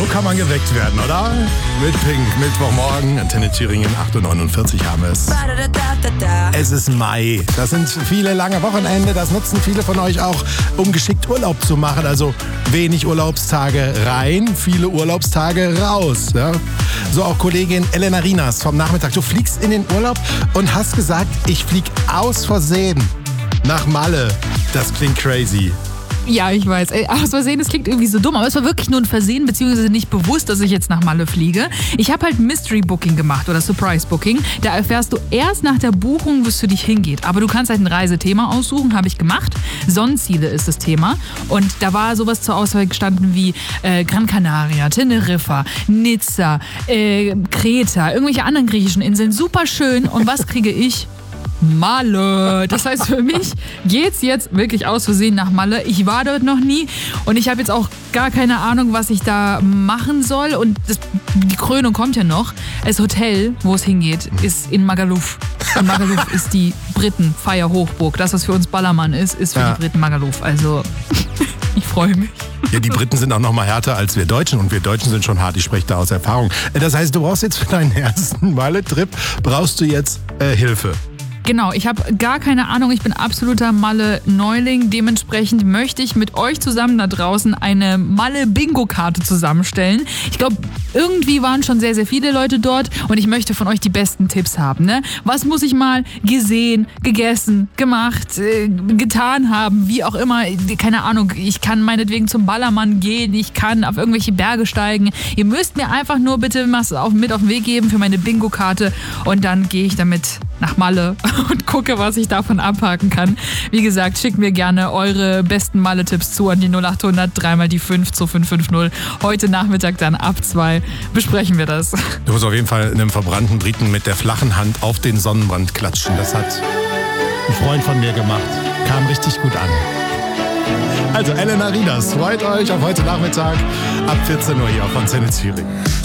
So kann man geweckt werden, oder? Mit Pink, Mittwochmorgen, Antenne Thüringen, 8.49 Uhr haben wir es. Es ist Mai. Das sind viele lange Wochenende. Das nutzen viele von euch auch, um geschickt Urlaub zu machen. Also wenig Urlaubstage rein, viele Urlaubstage raus. Ja? So auch Kollegin Elena Rinas vom Nachmittag. Du fliegst in den Urlaub und hast gesagt, ich flieg aus Versehen nach Malle. Das klingt crazy. Ja, ich weiß. Aus Versehen, das klingt irgendwie so dumm, aber es war wirklich nur ein Versehen, beziehungsweise nicht bewusst, dass ich jetzt nach Malle fliege. Ich habe halt Mystery Booking gemacht oder Surprise Booking. Da erfährst du erst nach der Buchung, wo es für dich hingeht. Aber du kannst halt ein Reisethema aussuchen, habe ich gemacht. Sonnenziele ist das Thema. Und da war sowas zur Auswahl gestanden wie Gran Canaria, Teneriffa, Nizza, Kreta, irgendwelche anderen griechischen Inseln. Super schön. Und was kriege ich? Malle. Das heißt, für mich geht's jetzt wirklich aus Versehen nach Malle. Ich war dort noch nie und ich habe jetzt auch gar keine Ahnung, was ich da machen soll. Und die Krönung kommt ja noch. Das Hotel, wo es hingeht, ist in Magaluf. Und Magaluf ist die Briten-Feierhochburg. Das, was für uns Ballermann ist für die Briten Magaluf. Also, ich freue mich. Ja, die Briten sind auch noch mal härter als wir Deutschen und wir Deutschen sind schon hart, ich spreche da aus Erfahrung. Das heißt, du brauchst jetzt für deinen ersten Malle-Trip, brauchst du jetzt Hilfe. Genau, ich habe gar keine Ahnung, ich bin absoluter Malle-Neuling. Dementsprechend möchte ich mit euch zusammen da draußen eine Malle-Bingo-Karte zusammenstellen. Ich glaube, irgendwie waren schon sehr, sehr viele Leute dort und ich möchte von euch die besten Tipps haben. Ne? Was muss ich mal gesehen, gegessen, gemacht, getan haben, wie auch immer. Keine Ahnung, ich kann meinetwegen zum Ballermann gehen, ich kann auf irgendwelche Berge steigen. Ihr müsst mir einfach nur bitte was mit auf den Weg geben für meine Bingo-Karte und dann gehe ich damit nach Malle und gucke, was ich davon abhaken kann. Wie gesagt, schickt mir gerne eure besten Malle-Tipps zu an die 0800 3 die 5 zu 550. Heute Nachmittag dann ab 2 besprechen wir das. Du musst auf jeden Fall einem verbrannten Briten mit der flachen Hand auf den Sonnenbrand klatschen. Das hat ein Freund von mir gemacht. Kam richtig gut an. Also Elena Rinas, freut euch auf heute Nachmittag ab 14 Uhr hier auf Antenne Thüringen.